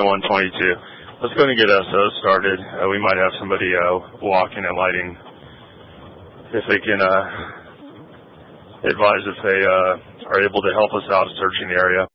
122. Let's go and get us started. We might have somebody walking and lighting. If they can advise if they are able to help us out searching the area.